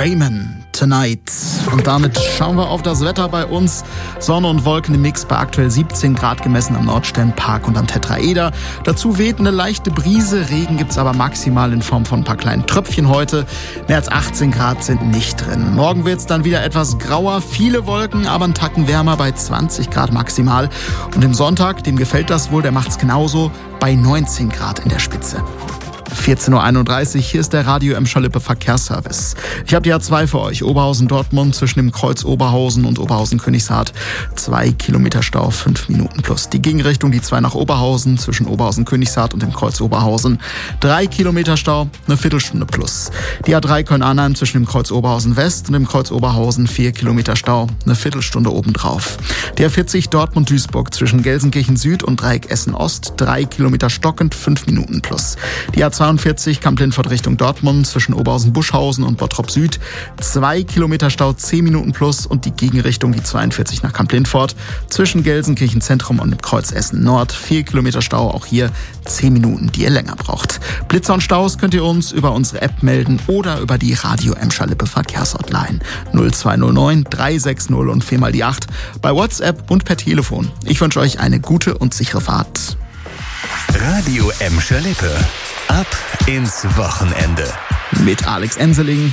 Raymond, Tonight. Und damit schauen wir auf das Wetter bei uns. Sonne und Wolken im Mix bei aktuell 17 Grad gemessen am Nordsternpark und am Tetraeder. Dazu weht eine leichte Brise. Regen gibt's aber maximal in Form von ein paar kleinen Tröpfchen heute. Mehr als 18 Grad sind nicht drin. Morgen wird's dann wieder etwas grauer. Viele Wolken, aber einen Tacken wärmer bei 20 Grad maximal. Und im Sonntag, dem gefällt das wohl, der macht's genauso bei 19 Grad in der Spitze. 14.31 Uhr, hier ist der Radio Emscher-Lippe Verkehrsservice. Ich habe die A2 für euch. Oberhausen-Dortmund zwischen dem Kreuz Oberhausen und Oberhausen-Königshardt. 2 Kilometer Stau, 5 Minuten plus. Die Gegenrichtung, die 2 nach Oberhausen zwischen Oberhausen-Königshardt und dem Kreuz Oberhausen. 3 Kilometer Stau, eine Viertelstunde plus. Die A3 Köln-Arnheim zwischen dem Kreuz Oberhausen-West und dem Kreuz Oberhausen. 4 Kilometer Stau, eine Viertelstunde obendrauf. Die A40 Dortmund-Duisburg zwischen Gelsenkirchen-Süd und Dreieck Essen-Ost. 3 Kilometer stockend, 5 Minuten plus. Die A42 Kamp-Lindfort Richtung Dortmund zwischen Oberhausen-Buschhausen und Bottrop Süd. 2 Kilometer Stau, 10 Minuten plus. Und die Gegenrichtung, die 42 nach Kamp-Lindfort zwischen Gelsenkirchen Zentrum und dem Kreuz Essen Nord. 4 Kilometer Stau, auch hier 10 Minuten, die ihr länger braucht. Blitzer und Staus könnt ihr uns über unsere App melden oder über die Radio Emscher-Lippe Verkehrshotline 0209 360 und 4 mal die 8 bei WhatsApp und per Telefon. Ich wünsche euch eine gute und sichere Fahrt. Radio Emscher-Lippe. Ab ins Wochenende. Mit Alex Enseling.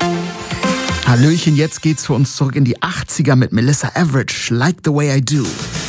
Hallöchen, jetzt geht's für uns zurück in die 80er mit Melissa Etheridge, Like the Way I Do.